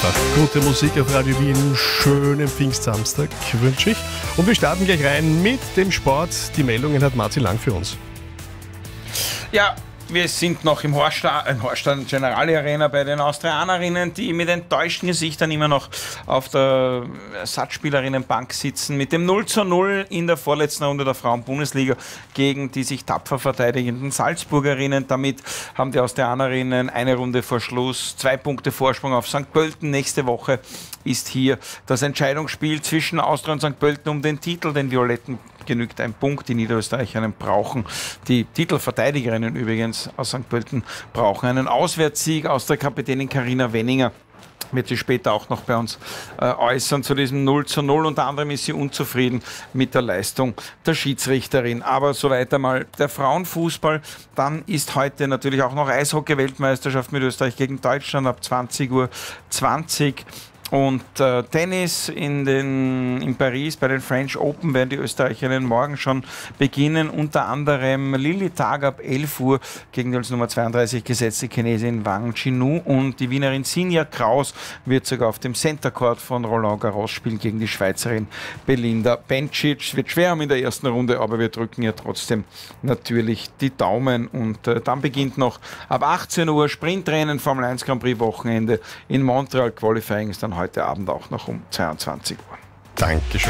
einfach gute Musik auf Radio Wien. Schönen Pfingstsamstag wünsche ich. Und wir starten gleich rein mit dem Sport. Die Meldungen hat Martin Lang für uns. Ja, wir sind noch im Horstadt Generali Arena bei den Austrianerinnen, die mit enttäuschten Gesichtern immer noch auf der Ersatzspielerinnenbank sitzen. Mit dem 0:0 in der vorletzten Runde der Frauen-Bundesliga gegen die sich tapfer verteidigenden Salzburgerinnen. Damit haben die Austrianerinnen eine Runde vor Schluss 2 Punkte Vorsprung auf St. Pölten. Nächste Woche ist hier das Entscheidungsspiel zwischen Austria und St. Pölten um den Titel. Den Violetten genügt ein Punkt. Die Niederösterreicherinnen brauchen, die Titelverteidigerinnen übrigens aus St. Pölten, brauchen einen Auswärtssieg. Austria-Kapitänin Carina Wenninger wird sie später auch noch bei uns äußern zu diesem 0:0. Unter anderem ist sie unzufrieden mit der Leistung der Schiedsrichterin. Aber soweit einmal der Frauenfußball. Dann ist heute natürlich auch noch Eishockey-Weltmeisterschaft mit Österreich gegen Deutschland ab 20:20 Uhr. Und Tennis in Paris bei den French Open werden die Österreicherinnen morgen schon beginnen. Unter anderem Lilly Tag ab 11 Uhr gegen die als Nummer 32 gesetzte Chinesin Wang Jinu. Und die Wienerin Sinja Kraus wird sogar auf dem Center Court von Roland Garros spielen gegen die Schweizerin Belinda Bencic. Wird schwer in der ersten Runde, aber wir drücken ihr trotzdem natürlich die Daumen. Und dann beginnt noch ab 18 Uhr Sprintrennen, Formel 1 Grand Prix Wochenende in Montreal. Qualifying ist dann heute Abend auch noch um 22 Uhr. Dankeschön.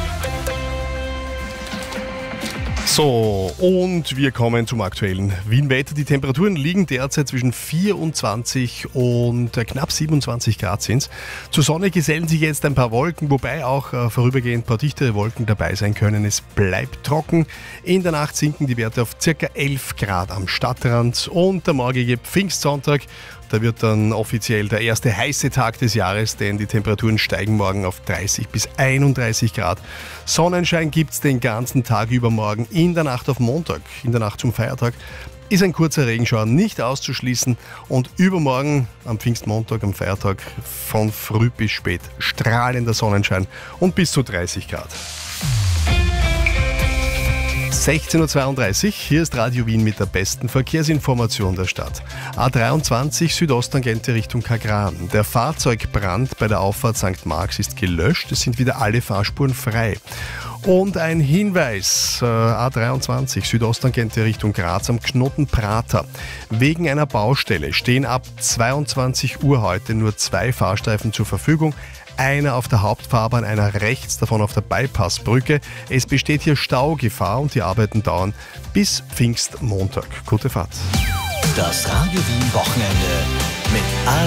So, und wir kommen zum aktuellen Wien-Wetter. Die Temperaturen liegen derzeit zwischen 24 und knapp 27 Grad sind. Zur Sonne gesellen sich jetzt ein paar Wolken, wobei auch vorübergehend ein paar dichtere Wolken dabei sein können. Es bleibt trocken. In der Nacht sinken die Werte auf ca. 11 Grad am Stadtrand. Und der morgige Pfingstsonntag, da wird dann offiziell der erste heiße Tag des Jahres, denn die Temperaturen steigen morgen auf 30 bis 31 Grad. Sonnenschein gibt es den ganzen Tag über morgen. In der Nacht auf Montag, in der Nacht zum Feiertag, ist ein kurzer Regenschauer nicht auszuschließen. Und übermorgen, am Pfingstmontag, am Feiertag, von früh bis spät strahlender Sonnenschein und bis zu 30 Grad. 16.32 Uhr, hier ist Radio Wien mit der besten Verkehrsinformation der Stadt. A23 Südosttangente Richtung Kagran. Der Fahrzeugbrand bei der Auffahrt St. Marx ist gelöscht, es sind wieder alle Fahrspuren frei. Und ein Hinweis, A23 Südosttangente Richtung Graz am Knoten Prater. Wegen einer Baustelle stehen ab 22 Uhr heute nur 2 Fahrstreifen zur Verfügung. Einer auf der Hauptfahrbahn, einer rechts davon auf der Bypassbrücke. Es besteht hier Staugefahr und die Arbeiten dauern bis Pfingstmontag. Gute Fahrt. Das Radio Wien Wochenende mit